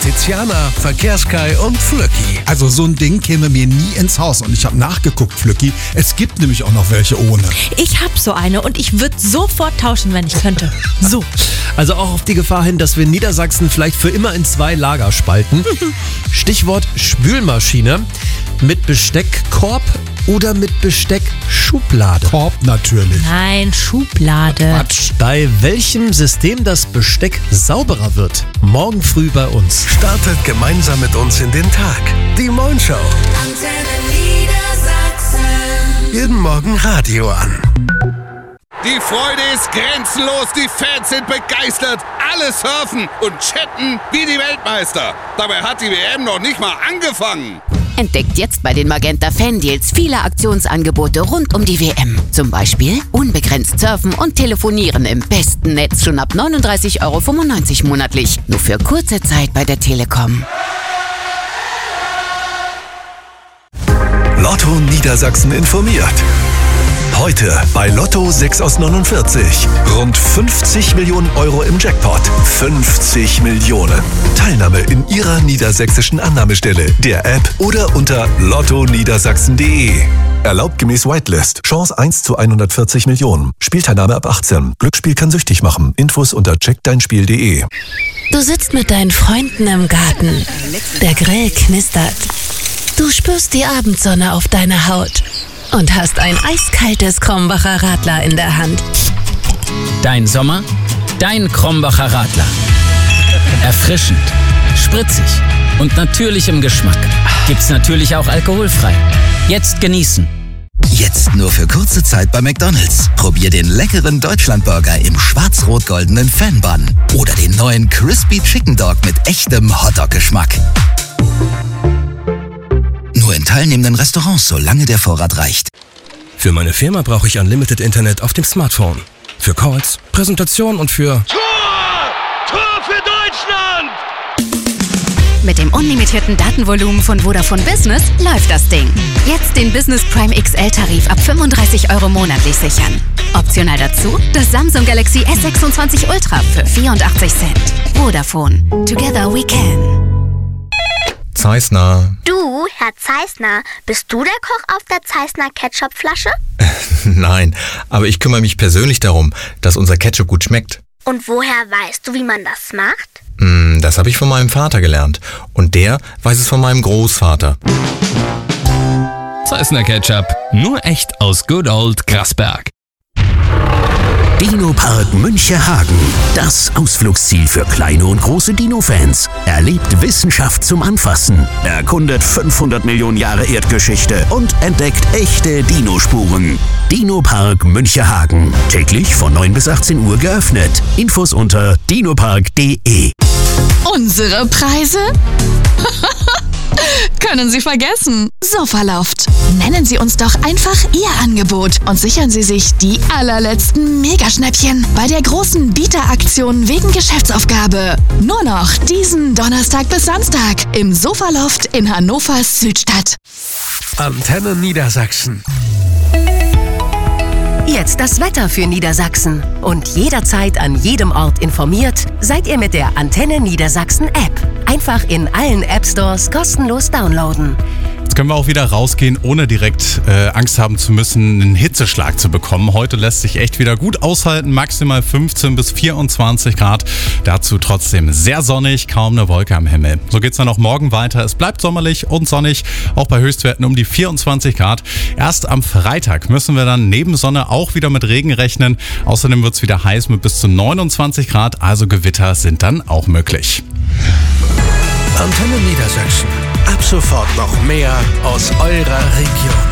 Tiziana, Verkehrskai und Flöcki. Also so ein Ding käme mir nie ins Haus und ich habe nachgeguckt, Flöcki. Es gibt nämlich auch noch welche ohne. Ich hab so eine und ich würde sofort tauschen, wenn ich könnte. So. Also auch auf die Gefahr hin, dass wir Niedersachsen vielleicht für immer in 2 Lager spalten. Stichwort Spülmaschine. Mit Besteckkorb oder mit Besteckschublade? Korb natürlich. Nein, Schublade. Quatsch. Bei welchem System das Besteck sauberer wird? Morgen früh bei uns. Startet gemeinsam mit uns in den Tag. Die Moin Show. Jeden Morgen Radio an. Die Freude ist grenzenlos, die Fans sind begeistert, alle surfen und chatten wie die Weltmeister. Dabei hat die WM noch nicht mal angefangen. Entdeckt jetzt bei den Magenta Fan-Deals viele Aktionsangebote rund um die WM. Zum Beispiel unbegrenzt surfen und telefonieren im besten Netz schon ab 39,95 € monatlich. Nur für kurze Zeit bei der Telekom. Lotto Niedersachsen informiert. Heute bei Lotto 6 aus 49. Rund 50 Millionen € im Jackpot. 50 Millionen. Teilnahme in Ihrer niedersächsischen Annahmestelle, der App oder unter lottoniedersachsen.de. Erlaubt gemäß Whitelist. Chance 1 zu 140 Millionen. Spielteilnahme ab 18. Glücksspiel kann süchtig machen. Infos unter checkdeinspiel.de. Du sitzt mit deinen Freunden im Garten. Der Grill knistert. Du spürst die Abendsonne auf deiner Haut. Und hast ein eiskaltes Krombacher Radler in der Hand. Dein Sommer, dein Krombacher Radler. Erfrischend, spritzig und natürlich im Geschmack. Gibt's natürlich auch alkoholfrei. Jetzt genießen. Jetzt nur für kurze Zeit bei McDonald's. Probier den leckeren Deutschlandburger im schwarz-rot-goldenen Fan-Bun. Oder den neuen Crispy Chicken Dog mit echtem Hotdog-Geschmack. Nur in teilnehmenden Restaurants, solange der Vorrat reicht. Für meine Firma brauche ich Unlimited Internet auf dem Smartphone. Für Calls, Präsentationen und für... Tor für Deutschland! Mit dem unlimitierten Datenvolumen von Vodafone Business läuft das Ding. Jetzt den Business Prime XL-Tarif ab 35 € monatlich sichern. Optional dazu das Samsung Galaxy S26 Ultra für 84 Cent. Vodafone. Together we can. Zeissner. Du, Herr Zeissner, bist du der Koch auf der Zeissner Ketchupflasche? Nein, aber ich kümmere mich persönlich darum, dass unser Ketchup gut schmeckt. Und woher weißt du, wie man das macht? Das habe ich von meinem Vater gelernt. Und der weiß es von meinem Großvater. Zeissner Ketchup, nur echt aus Good Old Grasberg. Dino-Park Münchehagen. Das Ausflugsziel für kleine und große Dino-Fans. Erlebt Wissenschaft zum Anfassen, erkundet 500 Millionen Jahre Erdgeschichte und entdeckt echte Dinospuren. Dino-Park Münchehagen. Täglich von 9 bis 18 Uhr geöffnet. Infos unter dinopark.de. Unsere Preise? Können Sie vergessen. Sofaloft. Nennen Sie uns doch einfach Ihr Angebot und sichern Sie sich die allerletzten Megaschnäppchen bei der großen Bieteraktion wegen Geschäftsaufgabe. Nur noch diesen Donnerstag bis Samstag im Sofaloft in Hannovers Südstadt. Antenne Niedersachsen. Jetzt das Wetter für Niedersachsen. Und jederzeit an jedem Ort informiert, seid ihr mit der Antenne Niedersachsen App. Einfach in allen App-Stores kostenlos downloaden. Jetzt können wir auch wieder rausgehen, ohne direkt Angst haben zu müssen, einen Hitzeschlag zu bekommen. Heute lässt sich echt wieder gut aushalten, maximal 15 bis 24 Grad. Dazu trotzdem sehr sonnig, kaum eine Wolke am Himmel. So geht's dann auch morgen weiter. Es bleibt sommerlich und sonnig, auch bei Höchstwerten um die 24 Grad. Erst am Freitag müssen wir dann neben Sonne auch wieder mit Regen rechnen. Außerdem wird's wieder heiß mit bis zu 29 Grad, also Gewitter sind dann auch möglich. Antenne Niedersachsen. Ab sofort noch mehr aus eurer Region.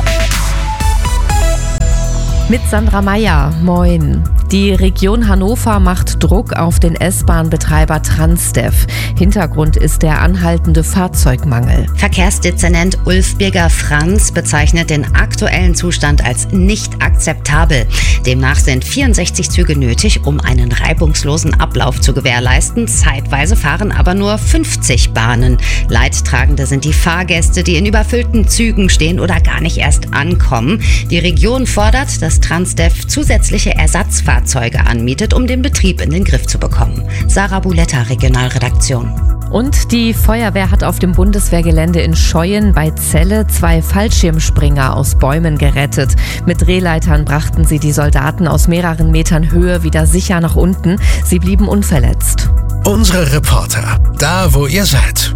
Mit Sandra Meyer. Moin. Die Region Hannover macht Druck auf den S-Bahn-Betreiber Transdev. Hintergrund ist der anhaltende Fahrzeugmangel. Verkehrsdezernent Ulf Birger-Franz bezeichnet den aktuellen Zustand als nicht akzeptabel. Demnach sind 64 Züge nötig, um einen reibungslosen Ablauf zu gewährleisten. Zeitweise fahren aber nur 50 Bahnen. Leidtragende sind die Fahrgäste, die in überfüllten Zügen stehen oder gar nicht erst ankommen. Die Region fordert, dass Transdev zusätzliche Ersatzfahrzeuge anmietet, um den Betrieb in den Griff zu bekommen. Sarah Buletta, Regionalredaktion. Und die Feuerwehr hat auf dem Bundeswehrgelände in Scheuen bei Celle 2 Fallschirmspringer aus Bäumen gerettet. Mit Drehleitern brachten sie die Soldaten aus mehreren Metern Höhe wieder sicher nach unten. Sie blieben unverletzt. Unsere Reporter, da wo ihr seid.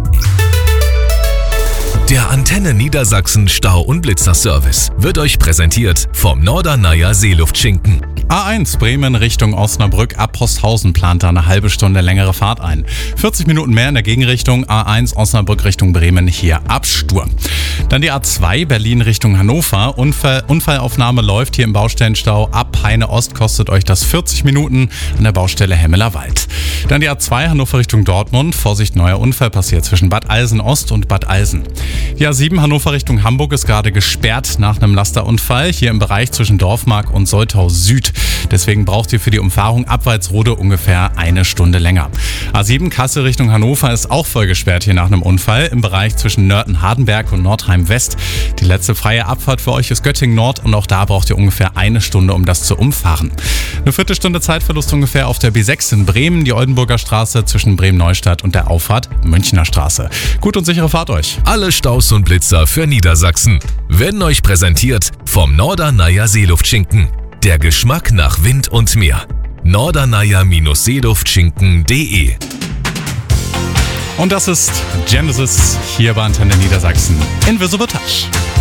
Der Antenne Niedersachsen Stau- und Blitzerservice wird euch präsentiert vom Norderneier Seeluftschinken. A1 Bremen Richtung Osnabrück ab Posthausen plant da eine halbe Stunde längere Fahrt ein. 40 Minuten mehr in der Gegenrichtung. A1 Osnabrück Richtung Bremen hier ab Stur. Dann die A2 Berlin Richtung Hannover. Unfallaufnahme läuft hier im Baustellenstau. Ab Peine Ost kostet euch das 40 Minuten an der Baustelle Hemmeler Wald. Dann die A2 Hannover Richtung Dortmund. Vorsicht, neuer Unfall passiert zwischen Bad Eilsen Ost und Bad Eilsen. Die A7 Hannover Richtung Hamburg ist gerade gesperrt nach einem Lasterunfall. Hier im Bereich zwischen Dorfmark und Soltau Süd. Deswegen braucht ihr für die Umfahrung Abwärtsrode ungefähr eine Stunde länger. A7 Kassel Richtung Hannover ist auch voll gesperrt hier nach einem Unfall im Bereich zwischen Nörten-Hardenberg und Nordheim West. Die letzte freie Abfahrt für euch ist Göttingen Nord und auch da braucht ihr ungefähr eine Stunde, um das zu umfahren. Eine Viertelstunde Zeitverlust ungefähr auf der B6 in Bremen, die Oldenburger Straße zwischen Bremen-Neustadt und der Auffahrt Münchner Straße. Gut und sichere Fahrt euch. Alle Staus und Blitzer für Niedersachsen werden euch präsentiert vom Norderneier Seeluftschinken. Der Geschmack nach Wind und Meer. Norderneier-Seeluftschinken.de. Und das ist Genesis hier bei Antenne Niedersachsen. Invisible Touch.